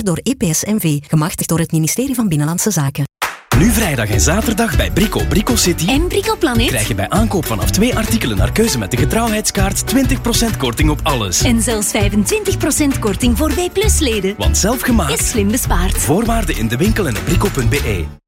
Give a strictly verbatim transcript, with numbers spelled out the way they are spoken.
geregistreerd door E P S N V, gemachtigd door het ministerie van Binnenlandse Zaken. Nu vrijdag en zaterdag bij Brico Brico City en Brico Planet krijg je bij aankoop vanaf twee artikelen naar keuze met de getrouwheidskaart twintig procent korting op alles. En zelfs vijfentwintig procent korting voor W plus leden. Want zelf gemaakt is slim bespaard. Voorwaarden in de winkel en op brico punt be.